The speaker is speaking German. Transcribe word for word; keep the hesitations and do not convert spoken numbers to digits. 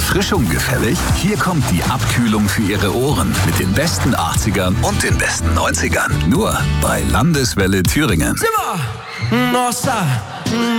Erfrischung gefällig? Hier kommt die Abkühlung für Ihre Ohren mit den besten achtzigern und den besten neunzigern. Nur bei Landeswelle Thüringen. Nossa,